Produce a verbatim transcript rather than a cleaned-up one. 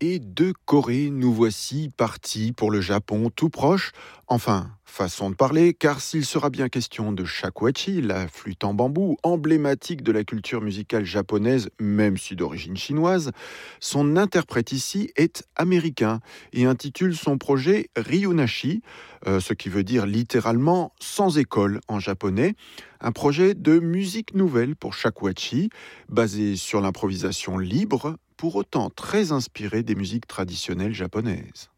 Et de Corée, nous voici partis pour le Japon tout proche. Enfin, façon de parler, car s'il sera bien question de shakuhachi, la flûte en bambou, emblématique de la culture musicale japonaise, même si d'origine chinoise, son interprète ici est américain et intitule son projet Ryunashi, euh, ce qui veut dire littéralement sans école en japonais, un projet de musique nouvelle pour shakuhachi, basé sur l'improvisation libre, pour autant très inspiré des musiques traditionnelles japonaises.